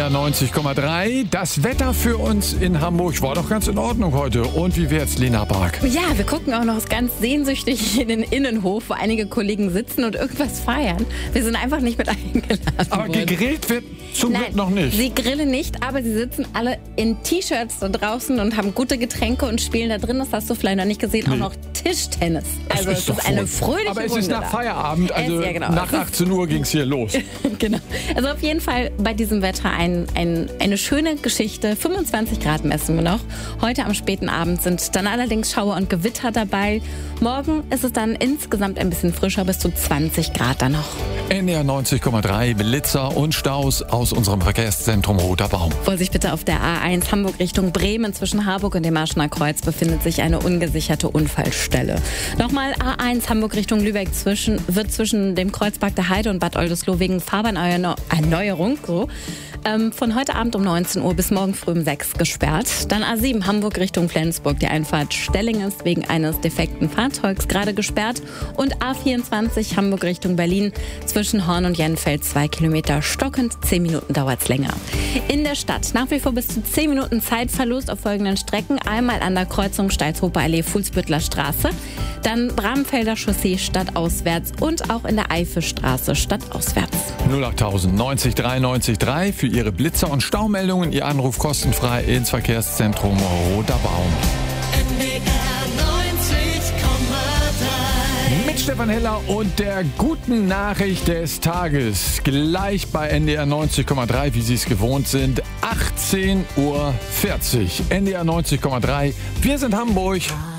NDR 90,3. Das Wetter für uns in Hamburg war doch ganz in Ordnung heute. Und wie wär's, Lena Bark? Ja, wir gucken auch noch ganz sehnsüchtig in den Innenhof, wo einige Kollegen sitzen und irgendwas feiern. Wir sind einfach nicht mit eingeladen Aber worden. gegrillt wird zum Glück noch nicht. Sie grillen nicht, aber sie sitzen alle in T-Shirts da draußen und haben gute Getränke und spielen da drin, das hast du vielleicht noch nicht gesehen, auch noch Tischtennis. Also es ist eine fröhliche Aber es Runde ist nach da. Feierabend, also Ja, genau. nach 18 Uhr ging's hier los. Genau. Also auf jeden Fall bei diesem Wetter eine schöne Geschichte. 25 Grad messen wir noch. Heute am späten Abend sind dann allerdings Schauer und Gewitter dabei. Morgen ist es dann insgesamt ein bisschen frischer, bis zu 20 Grad dann noch. NDR 90,3, Blitzer und Staus aus unserem Verkehrszentrum Roter Baum. Vorsicht bitte auf der A1 Hamburg Richtung Bremen. Zwischen Harburg und dem Marschener Kreuz befindet sich eine ungesicherte Unfallstelle. Nochmal A1 Hamburg Richtung Lübeck wird zwischen dem Kreuzpark der Heide und Bad Oldesloe wegen Fahrbahnerneuerung von heute Abend um 19 Uhr bis morgen früh um 6 gesperrt. Dann A7 Hamburg Richtung Flensburg. Die Einfahrt Stelling ist wegen eines defekten Fahrzeugs gerade gesperrt. Und A24 Hamburg Richtung Berlin zwischen Horn und Jenfeld 2 Kilometer stockend. 10 Minuten dauert es länger. In der Stadt nach wie vor bis zu 10 Minuten Zeitverlust auf folgenden Strecken. Einmal an der Kreuzung Steilshofer Allee, Fuhlsbüttler Straße. Dann Bramfelder Chaussee stadtauswärts und auch in der Eifelstraße stadtauswärts. 08000 90 93 3 für Ihre Blitzer- und Staumeldungen. Ihr Anruf kostenfrei ins Verkehrszentrum Roter Baum. Mit Stefan Heller und der guten Nachricht des Tages. Gleich bei NDR 90,3, wie Sie es gewohnt sind, 18:40 Uhr. NDR 90,3. Wir sind Hamburg.